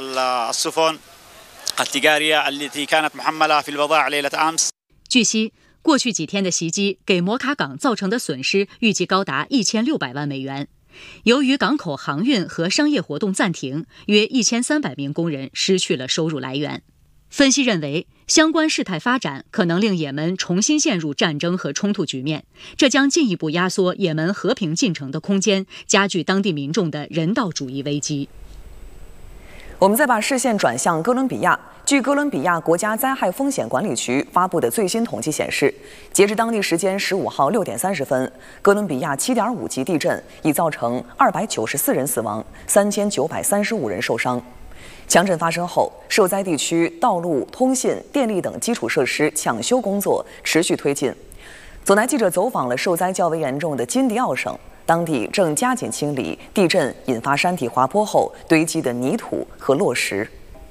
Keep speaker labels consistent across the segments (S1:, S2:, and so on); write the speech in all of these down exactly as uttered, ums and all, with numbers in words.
S1: السفن التجارية التي كانت محملة في البضائع ليلة أمس。
S2: 据悉，过去几天的袭击给摩卡港造成的损失预计高达一千六百万美元。由于港口航运和商业活动暂停，约一千三百名工人失去了收入来源。分析认为，相关事态发展可能令也门重新陷入战争和冲突局面，这将进一步压缩也门和平进程的空间，加剧当地民众的人道主义危机。
S3: 我们再把视线转向哥伦比亚。据哥伦比亚国家灾害风险管理局发布的最新统计显示，截至当地时间十五号六点三十分，哥伦比亚七点五级地震已造成二百九十四人死亡，三千九百三十五人受伤。强震发生后，受灾地区道路、通信、电力等基础设施抢修工作持续推进。左南记者走访了受灾较为严重的金迪奥省，当地正加紧清理地震引发山体滑坡后堆积的泥土和落石。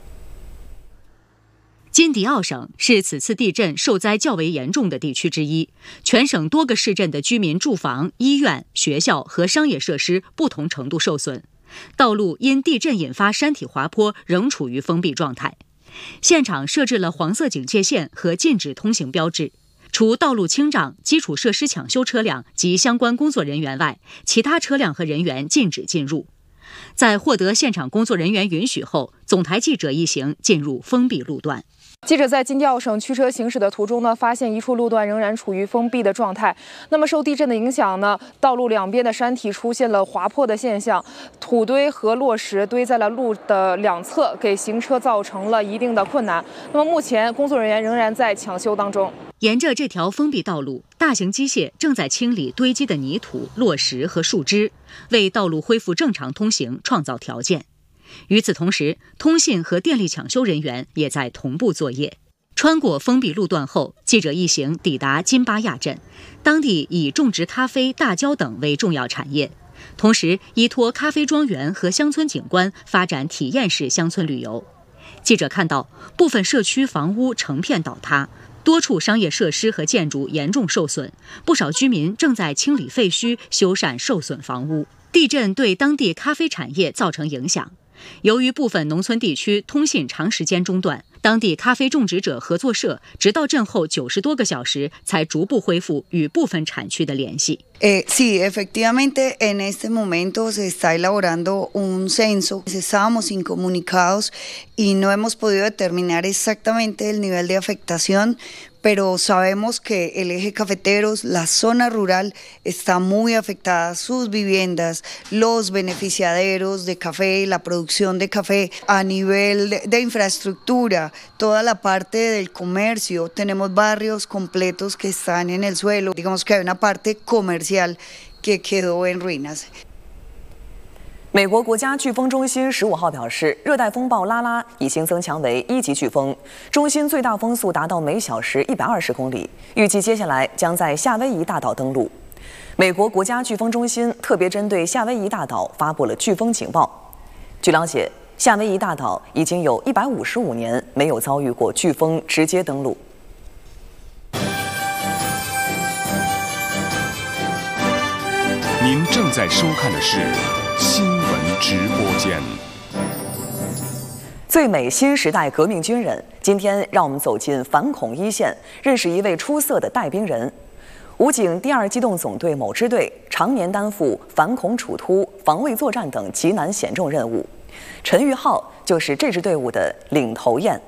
S2: 金迪奥省是此次地震受灾较为严重的地区之一，全省多个市镇的居民住房、医院、学校和商业设施不同程度受损，道路因地震引发山体滑坡仍处于封闭状态。现场设置了黄色警戒线和禁止通行标志，除道路清障、基础设施抢修车辆及相关工作人员外，其他车辆和人员禁止进入。在获得现场工作人员允许后，总台记者一行进入封闭路段。
S4: 记者在金迪奥省驱车行驶的途中呢，发现一处路段仍然处于封闭的状态。那么受地震的影响呢，道路两边的山体出现了滑坡的现象，土堆和落石堆在了路的两侧，给行车造成了一定的困难。那么目前工作人员仍然在抢修当中。
S2: 沿着这条封闭道路，大型机械正在清理堆积的泥土、落石和树枝，为道路恢复正常通行创造条件。与此同时，通信和电力抢修人员也在同步作业。穿过封闭路段后，记者一行抵达金巴亚镇，当地以种植咖啡、大蕉等为重要产业，同时依托咖啡庄园和乡村景观发展体验式乡村旅游。记者看到，部分社区房屋成片倒塌，多处商业设施和建筑严重受损，不少居民正在清理废墟、修缮受损房屋。地震对当地咖啡产业造成影响。由于部分农村地区通信长时间中断，当地咖啡种植者合作社直到震后九十多个小时才逐步恢复与部分产区的联系。
S5: Eh, sí, efectivamente, en este momento se está elaborando un censo. Estábamos incomunicados y no hemos podido determinar exactamente el nivel de afectación, pero sabemos que el eje cafeteros, la zona rural, está muy afectada, sus viviendas, los beneficiaderos de café, la producción de café, a nivel de, de infraestructura, toda la parte del comercio, tenemos barrios completos que están en el suelo, digamos que hay una parte comercial que quedó en ruinas。
S3: 美国国家飓风中心十五号表示，热带风暴拉拉已经增强为一级飓风，中心最大风速达到每小时一百二十公里，预计接下来将在夏威夷大岛登陆。美国国家飓风中心特别针对夏威夷大岛发布了飓风警报。据了解，夏威夷大岛已经有一百五十五年没有遭遇过飓风直接登陆。
S6: 您正在收看的是新闻直播间。
S3: 最美新时代革命军人，今天让我们走进反恐一线，认识一位出色的带兵人。武警第二机动总队某支队常年担负反恐处突、防卫作战等极难险重任务，陈玉浩就是这支队伍的领头雁。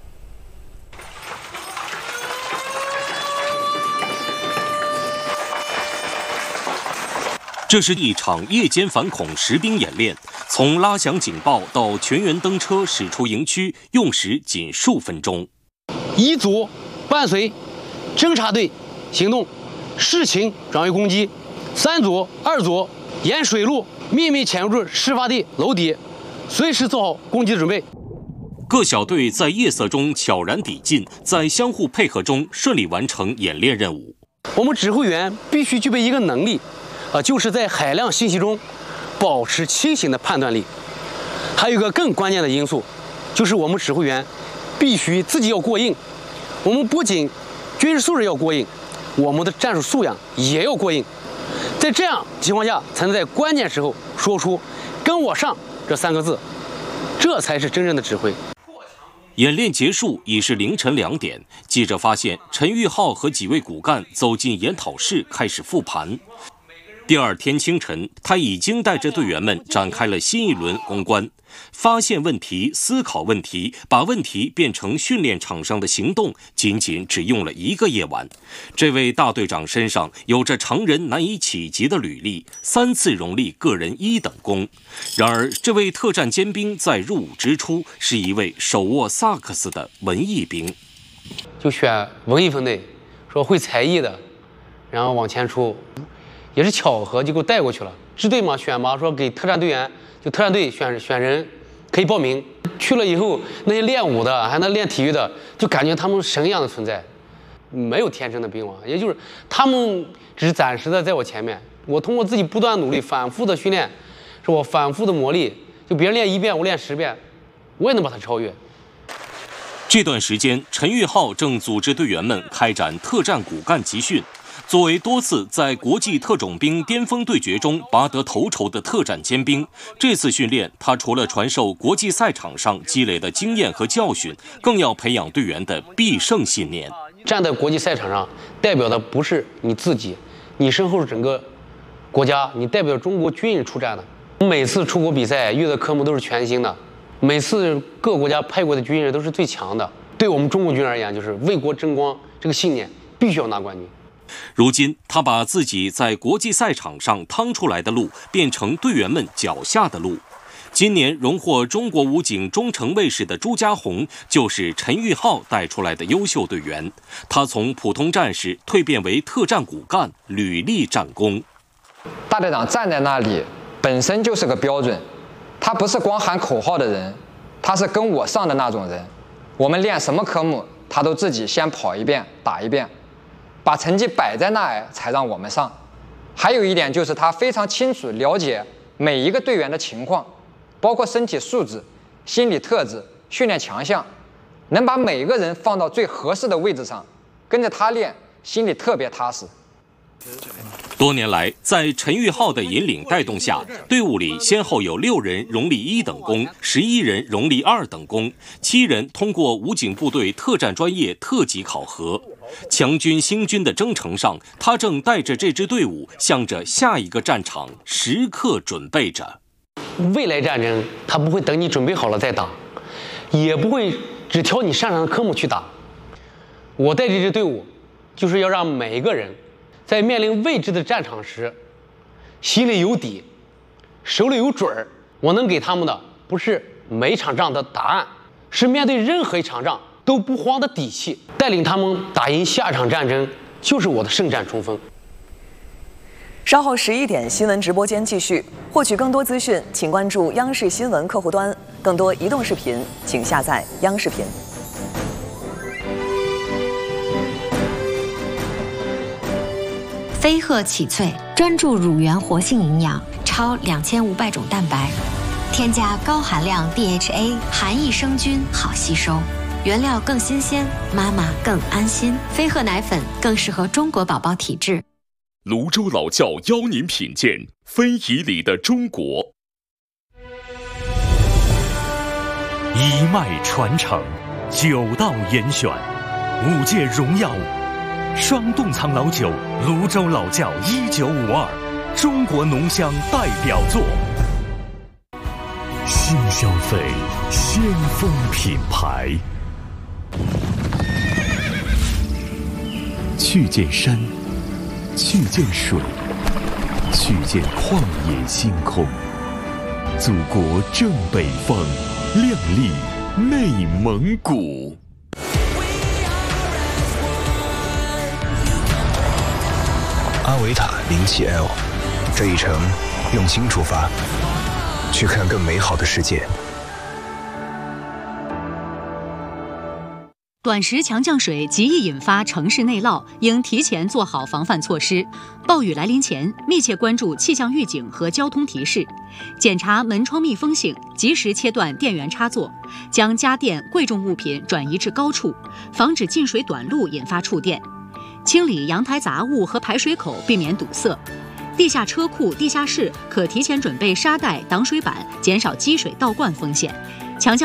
S7: 这是一场夜间反恐实兵演练，从拉响警报到全员登车驶出营区，用时仅数分钟。
S8: 一组伴随侦察队行动，视情转为攻击；三组、二组沿水路秘密潜入至事发地楼底，随时做好攻击的准备。
S7: 各小队在夜色中悄然抵近，在相互配合中顺利完成演练任务。
S8: 我们指挥员必须具备一个能力。呃，就是在海量信息中保持清醒的判断力。还有一个更关键的因素，就是我们指挥员必须自己要过硬。我们不仅军事素质要过硬，我们的战术素养也要过硬。在这样情况下，才能在关键时候说出“跟我上”这三个字。 这才是真正的指挥。
S7: 演练结束已是凌晨两点，记者发现陈玉浩和几位骨干走进研讨室，开始复盘。第二天清晨，他已经带着队员们展开了新一轮攻关，发现问题、思考问题，把问题变成训练场上的行动，仅仅只用了一个夜晚。这位大队长身上有着常人难以企及的履历，三次荣立个人一等功。然而，这位特战尖兵在入伍之初是一位手握萨克斯的文艺兵，
S8: 就选文艺分队，说会才艺的，然后往前出。也是巧合，就给我带过去了。支队嘛，选拔说给特战队员，就特战队选选人可以报名。去了以后，那些练武的，还能练体育的，就感觉他们神一样的存在，没有天生的兵王，也就是他们只是暂时的在我前面。我通过自己不断努力、反复的训练，是我反复的磨砺，就别人练一遍，我练十遍，我也能把它超越。
S7: 这段时间，陈玉浩正组织队员们开展特战骨干集训。作为多次在国际特种兵巅峰对决中拔得头筹的特战尖兵，这次训练他除了传授国际赛场上积累的经验和教训，更要培养队员的必胜信念。
S8: 站在国际赛场上，代表的不是你自己，你身后是整个国家，你代表中国军人出战的。每次出国比赛遇的科目都是全新的，每次各国家派过的军人都是最强的。对我们中国军人而言，就是为国争光这个信念必须要拿冠军。
S7: 如今，他把自己在国际赛场上趟出来的路，变成队员们脚下的路。今年荣获中国武警中城卫士的朱家红，就是陈玉浩带出来的优秀队员。他从普通战士蜕变为特战骨干，屡立战功。
S9: 大队长站在那里，本身就是个标准。他不是光喊口号的人，他是跟我上的那种人。我们练什么科目，他都自己先跑一遍，打一遍。把成绩摆在那儿才让我们上。还有一点就是他非常清楚了解每一个队员的情况，包括身体素质、心理特质、训练强项，能把每个人放到最合适的位置上，跟着他练，心里特别踏实。
S7: 多年来，在陈玉浩的引领带动下，队伍里先后有六人荣立一等功，十一人荣立二等功，七人通过武警部队特战专业特级考核。强军兴军的征程上，他正带着这支队伍向着下一个战场时刻准备着。
S8: 未来战争，他不会等你准备好了再打，也不会只挑你擅长的科目去打。我带这支队伍，就是要让每一个人在面临未知的战场时，心里有底，手里有准儿。我能给他们的不是每场仗的答案，是面对任何一场仗都不慌的底气。带领他们打赢下场战争，就是我的圣战冲锋。
S3: 稍后十一点，新闻直播间继续。获取更多资讯，请关注央视新闻客户端。更多移动视频，请下载央视频。
S10: 飞鹤启萃专注乳源活性营养，超两千五百种蛋白，添加高含量 D H A， 含益生菌，好吸收。原料更新鲜，妈妈更安心。飞鹤奶粉更适合中国宝宝体质。
S6: 泸州老窖邀您品鉴非遗里的中国，
S11: 一脉传承，九道严选，五届荣耀双冻藏老酒，泸州老窖一九五二，中国浓香代表作。新消费，先锋品牌。去见山，去见水，去见旷野星空。祖国正北方，亮丽内蒙古。
S12: 阿维塔零七 L， 这一程用心出发，去看更美好的世界。
S2: 短时强降水极易引发城市内涝，应提前做好防范措施。暴雨来临前，密切关注气象预警和交通提示，检查门窗密封性，及时切断电源插座，将家电、贵重物品转移至高处，防止进水短路引发触电。清理阳台杂物和排水口，避免堵塞。地下车库、地下室可提前准备沙袋、挡水板，减少积水倒灌风险。 强将